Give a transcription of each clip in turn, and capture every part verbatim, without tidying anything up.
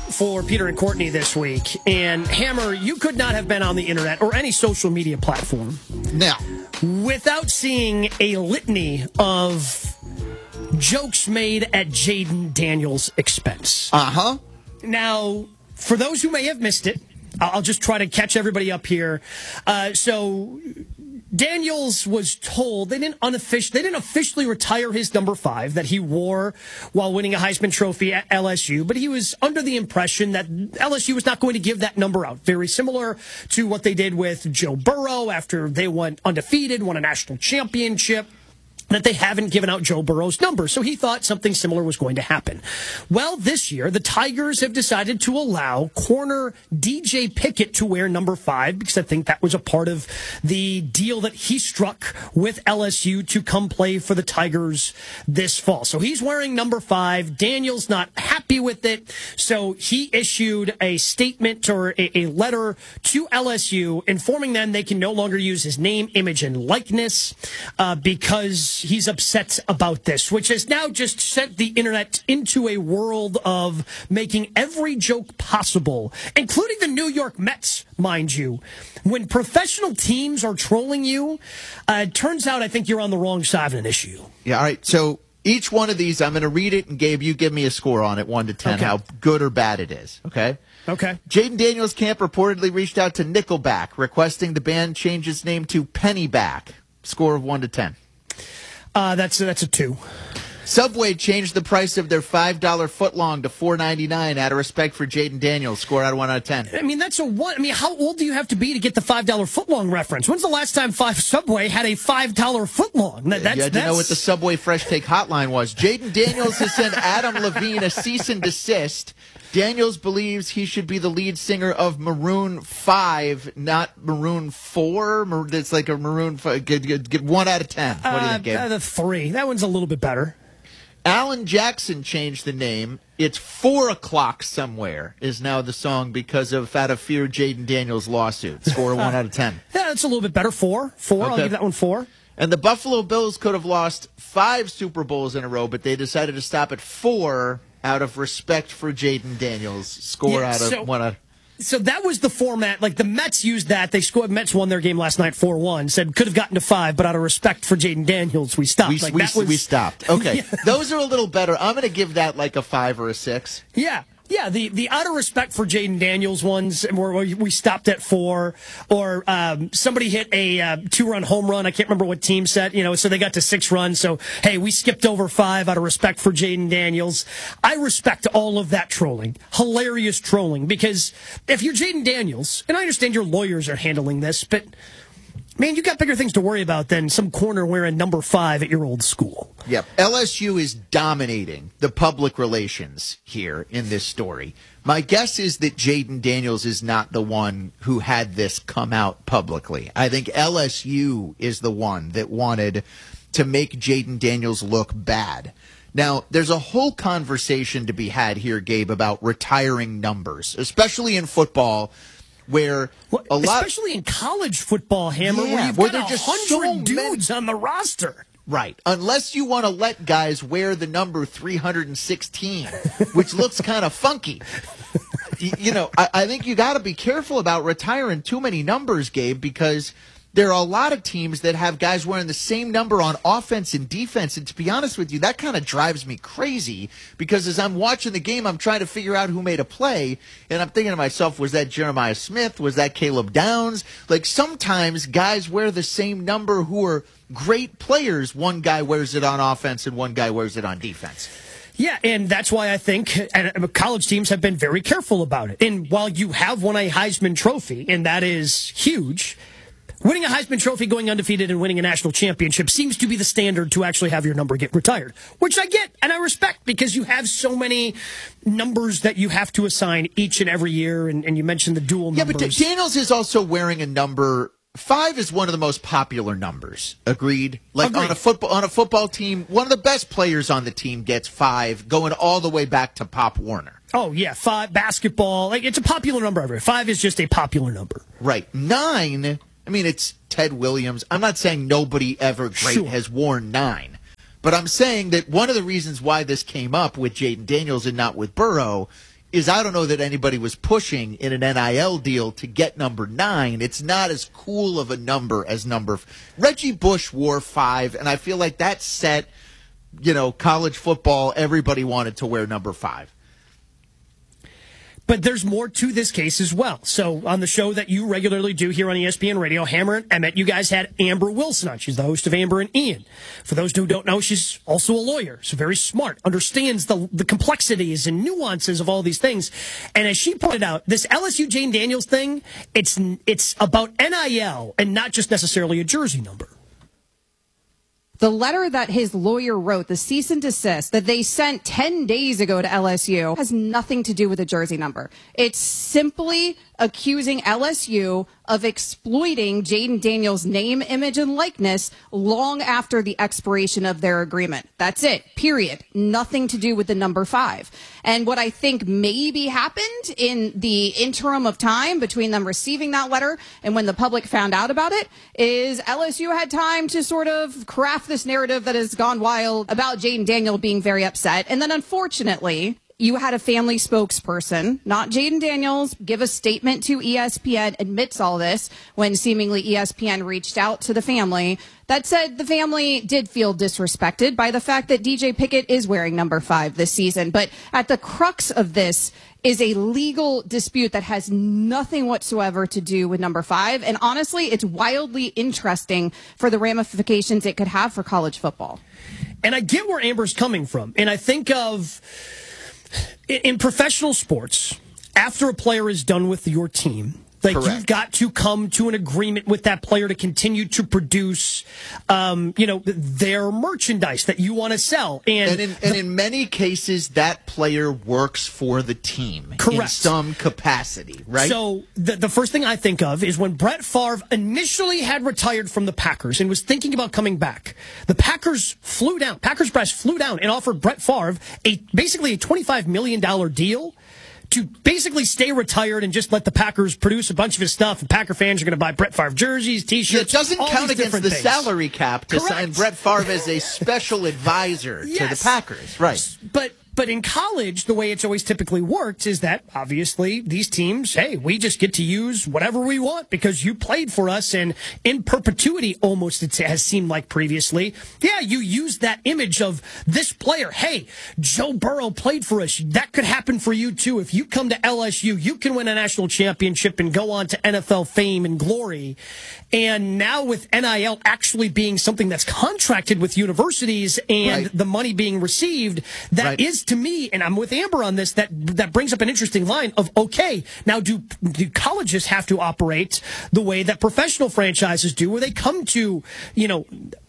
for Peter and Courtney this week. And Hammer, you could not have been on the internet or any social media platform now without seeing a litany of jokes made at Jayden Daniels' expense. Uh-huh. Now, for those who may have missed it, I'll just try to catch everybody up here. Uh, so Daniels was told they didn't unoffic- they didn't officially retire his number five that he wore while winning a Heisman Trophy at L S U, but he was under the impression that L S U was not going to give that number out. Very similar to what they did with Joe Burrow after they went undefeated, won a national championship, that they haven't given out Joe Burrow's number. So he thought something similar was going to happen. Well, this year, the Tigers have decided to allow corner D J Pickett to wear number five because I think that was a part of the deal that he struck with L S U to come play for the Tigers this fall. So he's wearing number five. Daniel's not happy with it. So he issued a statement or a, a letter to L S U informing them they can no longer use his name, image, and likeness uh, because he's upset about this, which has now just sent the internet into a world of making every joke possible, including the New York Mets, mind you. When professional teams are trolling you, uh, it turns out I think you're on the wrong side of an issue. Yeah, all right. So each one of these, I'm going to read it, and Gabe, you give me a score on it, one to ten, okay, how good or bad it is, okay? Okay. Jayden Daniels' camp reportedly reached out to Nickelback, requesting the band change its name to Pennyback. Score of one to ten. Uh, that's, that's a two. Subway changed the price of their five dollar footlong to four ninety-nine out of respect for Jayden Daniels. Score out of one out of ten. I mean, that's a one. I mean, how old do you have to be to get the five dollar footlong reference? When's the last time Five Subway had a five dollar footlong? That, that's, you had to that's... know what the Subway Fresh Take hotline was. Jayden Daniels has sent Adam Levine a cease and desist. Daniels believes he should be the lead singer of Maroon five, not Maroon four. It's like a Maroon five. Get, get, get one out of ten. What do you think, Gabe? Uh, the three. That one's a little bit better. Alan Jackson changed the name. It's Four O'Clock Somewhere is now the song because of out of fear Jayden Daniels' lawsuit. Score one out of ten. Yeah, that's a little bit better. Four. Four. Okay. I'll give that one four. And the Buffalo Bills could have lost five Super Bowls in a row, but they decided to stop at four out of respect for Jayden Daniels. Score yeah, out of so, one out. So that was the format. Like the Mets used that. They scored. Mets won their game last night four one. Said could have gotten to five, but out of respect for Jayden Daniels, we stopped. We, like, we, that was, we stopped. Okay. Yeah. Those are a little better. I'm going to give that like a five or a six. Yeah. Yeah, the, the out of respect for Jayden Daniels ones, where we stopped at four, or um, somebody hit a uh, two-run home run. I can't remember what team set, you know, so they got to six runs. So, hey, we skipped over five out of respect for Jayden Daniels. I respect all of that trolling, hilarious trolling, because if you're Jayden Daniels, and I understand your lawyers are handling this, but man, you got bigger things to worry about than some corner wearing number five at your old school. Yep. L S U is dominating the public relations here in this story. My guess is that Jayden Daniels is not the one who had this come out publicly. I think L S U is the one that wanted to make Jayden Daniels look bad. Now, there's a whole conversation to be had here, Gabe, about retiring numbers, especially in football, where well, a lot, especially in college football, Hammer, yeah, where you've where got a just hundred so dudes many, on the roster. Right. Unless you want to let guys wear the number three hundred sixteen, which looks kind of funky. you, you know, I, I think you got to be careful about retiring too many numbers, Gabe, because there are a lot of teams that have guys wearing the same number on offense and defense. And to be honest with you, that kind of drives me crazy because as I'm watching the game, I'm trying to figure out who made a play. And I'm thinking to myself, was that Jeremiah Smith? Was that Caleb Downs? Like sometimes guys wear the same number who are great players. One guy wears it on offense and one guy wears it on defense. Yeah, and that's why I think and college teams have been very careful about it. And while you have won a Heisman Trophy, and that is huge, winning a Heisman Trophy, going undefeated, and winning a national championship seems to be the standard to actually have your number get retired, which I get and I respect because you have so many numbers that you have to assign each and every year, and, and you mentioned the dual numbers. Yeah, but Daniels is also wearing a number. Five is one of the most popular numbers. Agreed? Like Agreed. on a football on a football team, one of the best players on the team gets five, going all the way back to Pop Warner. Oh, yeah, five, basketball. Like, it's a popular number everywhere. Five is just a popular number. Right. Nine, I mean, it's Ted Williams. I'm not saying nobody ever great Sure. has worn nine. But I'm saying that one of the reasons why this came up with Jayden Daniels and not with Burrow is I don't know that anybody was pushing in an N I L deal to get number nine. It's not as cool of a number as number. F- Reggie Bush wore five, and I feel like that set, you know, college football, everybody wanted to wear number five. But there's more to this case as well. So on the show that you regularly do here on E S P N Radio, Hammer and Emmett, you guys had Amber Wilson on. She's the host of Amber and Ian. For those who don't know, she's also a lawyer. So very smart, understands the, the complexities and nuances of all these things. And as she pointed out, this L S U Jayden Daniels thing, it's it's about N I L and not just necessarily a jersey number. The letter that his lawyer wrote, the cease and desist that they sent ten days ago to L S U, has nothing to do with a jersey number. It's simply accusing L S U of exploiting Jayden Daniels' name, image, and likeness long after the expiration of their agreement. That's it, period. Nothing to do with the number five. And what I think maybe happened in the interim of time between them receiving that letter and when the public found out about it is L S U had time to sort of craft this narrative that has gone wild about Jayden Daniel being very upset. And then unfortunately, you had a family spokesperson, not Jayden Daniels, give a statement to E S P N, admits all this when seemingly E S P N reached out to the family that said the family did feel disrespected by the fact that D J Pickett is wearing number five this season. But at the crux of this is a legal dispute that has nothing whatsoever to do with number five. And honestly, it's wildly interesting for the ramifications it could have for college football. And I get where Amber's coming from. And I think of, in professional sports, after a player is done with your team, like Correct. You've got to come to an agreement with that player to continue to produce, um, you know, their merchandise that you want to sell. And, and, in, and in many cases, that player works for the team correct. in some capacity, right? So the, the first thing I think of is when Brett Favre initially had retired from the Packers and was thinking about coming back. The Packers flew down, Packers Press flew down and offered Brett Favre a basically a twenty-five million dollars deal to basically stay retired and just let the Packers produce a bunch of his stuff, and Packer fans are going to buy Brett Favre jerseys, T-shirts. It doesn't count against the things. salary cap to Correct. sign Brett Favre as a special advisor yes. to the Packers, right? But but in college, the way it's always typically worked is that obviously these teams, hey, we just get to use whatever we want because you played for us, and in perpetuity, almost it has seemed like previously. Yeah, you use that image of this player. Hey, Joe Burrow played for us. That could happen for you too. If you come to L S U, you can win a national championship and go on to N F L fame and glory. And now with N I L actually being something that's contracted with universities and right. the money being received, that right. is to me, and I'm with Amber on this, that that brings up an interesting line of, okay, now do, do colleges have to operate the way that professional franchises do, where they come to, you know,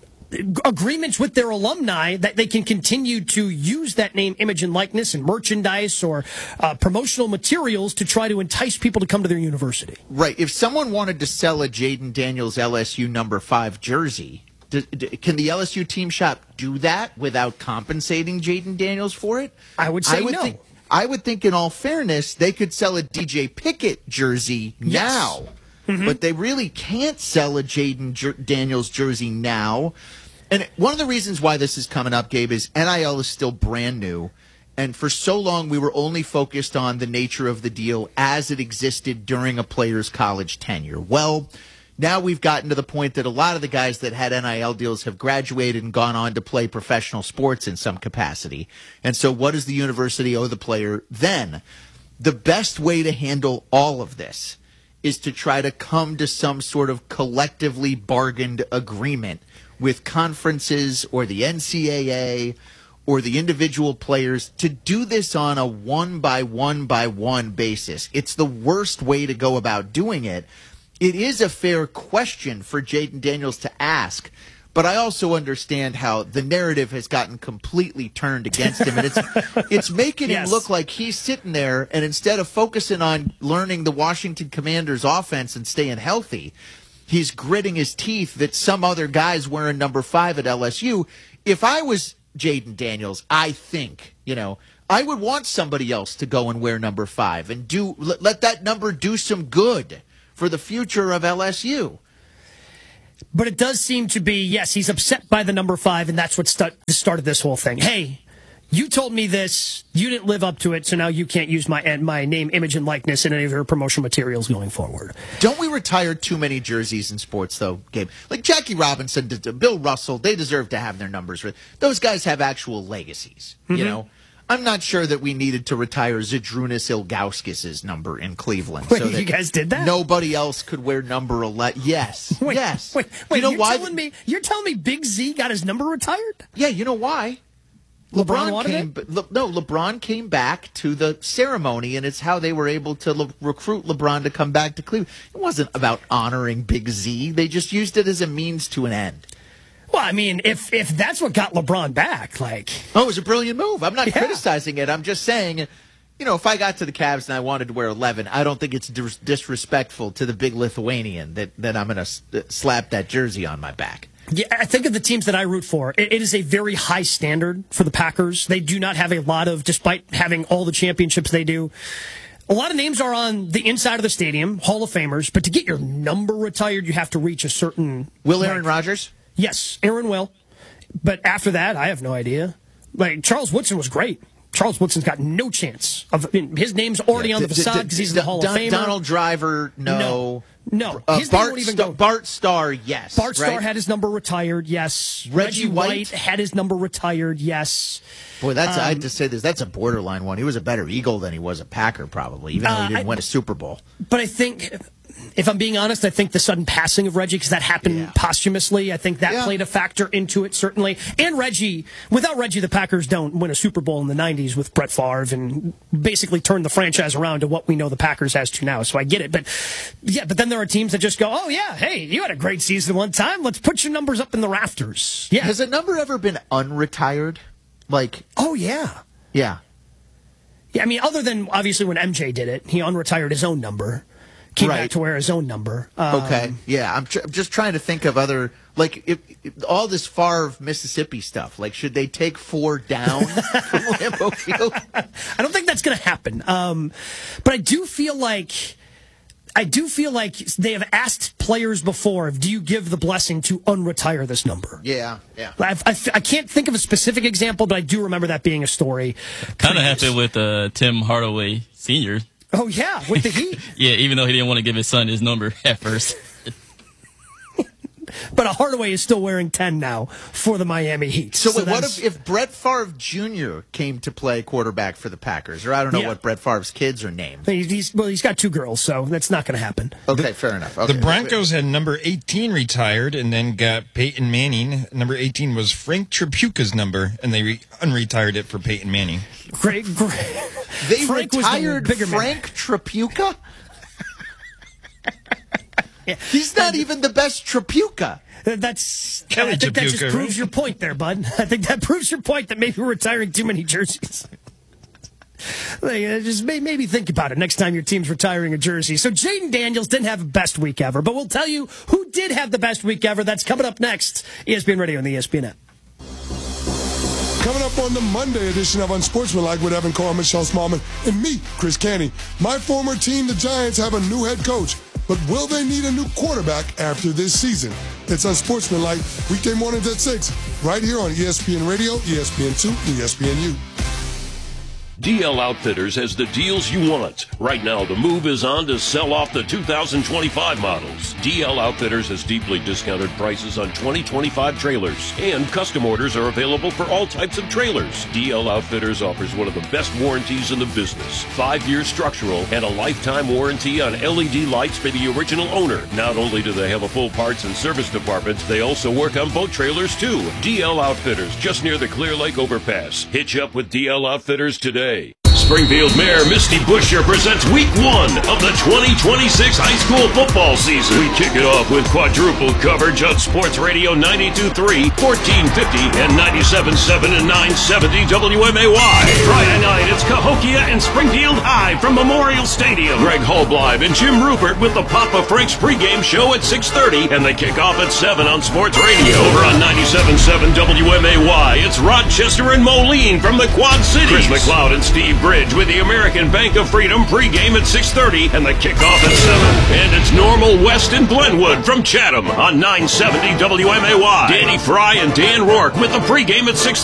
agreements with their alumni that they can continue to use that name, image, and likeness and merchandise or uh, promotional materials to try to entice people to come to their university. Right. If someone wanted to sell a Jayden Daniels L S U number five jersey, do, do, can the L S U team shop do that without compensating Jayden Daniels for it? I would say I would no. Think, I would think, in all fairness, they could sell a D J Pickett jersey Yes. now. Mm-hmm. But they really can't sell a Jayden Jer- Daniels jersey now. And one of the reasons why this is coming up, Gabe, is N I L is still brand new. And for so long, we were only focused on the nature of the deal as it existed during a player's college tenure. Well, now we've gotten to the point that a lot of the guys that had N I L deals have graduated and gone on to play professional sports in some capacity. And so what does the university owe the player then? The best way to handle all of this is to try to come to some sort of collectively bargained agreement with conferences or the N C double A or the individual players to do this on a one by one by one basis. It's the worst way to go about doing it. It is a fair question for Jayden Daniels to ask, but I also understand how the narrative has gotten completely turned against him, and it's it's making yes. him look like he's sitting there, and instead of focusing on learning the Washington Commanders offense and staying healthy, he's gritting his teeth that some other guy's wearing number five at L S U. If I was Jayden Daniels, I think, you know, I would want somebody else to go and wear number five and do let, let that number do some good for the future of L S U. But it does seem to be, yes, he's upset by the number five, and that's what st- started this whole thing. Hey, You told me this. You didn't live up to it, so now you can't use my my name, image, and likeness in any of your promotional materials going forward. Don't we retire too many jerseys in sports, though, Gabe? Like Jackie Robinson, Bill Russell, they deserve to have their numbers. Those guys have actual legacies, mm-hmm. you know? I'm not sure that we needed to retire Zydrunas Ilgauskas' number in Cleveland. Wait, so that you guys did that? Nobody else could wear number eleven. Yes. Wait, yes. Wait, wait, you know you're why? telling me you're telling me Big Z got his number retired? Yeah, you know why? LeBron, LeBron came, it? Le, no, LeBron came back to the ceremony, and it's how they were able to le- recruit LeBron to come back to Cleveland. It wasn't about honoring Big Z. They just used it as a means to an end. Well, I mean, if if that's what got LeBron back, like... Oh, it was a brilliant move. I'm not yeah. criticizing it. I'm just saying, you know, if I got to the Cavs and I wanted to wear eleven, I don't think it's dis- disrespectful to the big Lithuanian that, that I'm going to s- slap that jersey on my back. Yeah, I think of the teams that I root for. It, it is a very high standard for the Packers. They do not have a lot of, despite having all the championships they do, a lot of names are on the inside of the stadium, Hall of Famers, but to get your number retired, you have to reach a certain... Will Aaron like, Rodgers? Yes, Aaron will. But after that, I have no idea. Like, Charles Woodson was great. Charles Woodson's got no chance of I mean, his name's already yeah, on the facade because he's in the Hall Don, of Famer. Donald Driver, no. No. No, uh, his Bart, name won't even St- go. Bart Starr, yes. Bart right? Starr had his number retired, yes. Reggie, Reggie White? White had his number retired, yes. Boy, that's um, I had to say this. That's a borderline one. He was a better Eagle than he was a Packer, probably, even though he uh, didn't I, win a Super Bowl. But I think, if I'm being honest, I think the sudden passing of Reggie, because that happened yeah. posthumously, I think that yeah. played a factor into it, certainly. And Reggie, without Reggie, the Packers don't win a Super Bowl in the nineties with Brett Favre and basically turn the franchise around to what we know the Packers has to now. So I get it. But yeah, but then there are teams that just go, oh, yeah, hey, you had a great season one time. Let's put your numbers up in the rafters. Yeah. Has a number ever been unretired? Like, oh, yeah. Yeah. Yeah, I mean, other than obviously when M J did it, he unretired his own number, came right. back to wear his own number. Um, okay, yeah, I'm, tr- I'm just trying to think of other like if, if, all this Favre Mississippi stuff. Like, should they take four down from Lambeau Field? I don't think that's going to happen. Um, but I do feel like. I do feel like they have asked players before, do you give the blessing to unretire this number? Yeah, yeah. I've, I, I can't think of a specific example, but I do remember that being a story. Kind of happened with uh, Tim Hardaway Senior Oh, yeah, with the Heat. Yeah, even though he didn't want to give his son his number at first. But a Hardaway is still wearing ten now for the Miami Heat. So, so wait, what if, if Brett Favre Junior came to play quarterback for the Packers? Or I don't know yeah. what Brett Favre's kids are named. He's, he's, well, he's got two girls, so that's not going to happen. Okay, the, fair enough. Okay. The Broncos had number eighteen retired and then got Peyton Manning. Number eighteen was Frank Tripucca's number, and they re- unretired it for Peyton Manning. Great, great. They Frank retired was the Frank Tripucca? Yeah. He's not even the best Tripucca. That's Kelly I think that just Tripucca, proves right? your point there, bud. I think that proves your point that maybe we're retiring too many jerseys. Like, uh, just may, maybe think about it next time your team's retiring a jersey. So Jaden Daniels didn't have the best week ever, but we'll tell you who did have the best week ever. That's coming up next. E S P N Radio and the E S P N app. Coming up on the Monday edition of Unsportsmanlike with Evan Carr, Michelle Smallman, and me, Chris Canty. My former team, the Giants, have a new head coach. But will they need a new quarterback after this season? It's Unsportsmanlike, weekday mornings at six, right here on E S P N Radio, E S P N two, and E S P N U. D L Outfitters has the deals you want. Right now, the move is on to sell off the two thousand twenty-five models. D L Outfitters has deeply discounted prices on twenty twenty-five trailers, and custom orders are available for all types of trailers. D L Outfitters offers one of the best warranties in the business. Five-year structural and a lifetime warranty on L E D lights for the original owner. Not only do they have a full parts and service department, they also work on boat trailers too. D L Outfitters, just near the Clear Lake Overpass. Hitch up with D L Outfitters today. Springfield Mayor Misty Buscher presents week one of the twenty twenty-six high school football season. We kick it off with quadruple coverage on Sports Radio ninety-two point three, fourteen fifty, and ninety-seven point seven and nine seventy W M A Y. Friday night, it's Cahokia and Springfield High from Memorial Stadium. Greg Hallblive and Jim Rupert with the Papa Frank's pregame show at six thirty, and they kick off at seven on Sports Radio. Over on ninety-seven point seven W M A Y, it's Rochester and Moline from the Quad Cities. Chris McLeod and Steve Bridge with the American Bank of Freedom pregame at six thirty and the kickoff at seven. And it's Normal West and Glenwood from Chatham on nine seventy W M A Y. Danny Fry and Dan Rourke with the pregame at six